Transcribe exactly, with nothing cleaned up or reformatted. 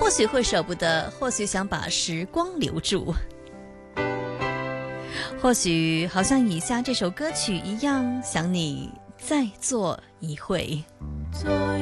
或许会舍不得，或许想把时光留住，或许好像以下这首歌曲一样，想你再做一回。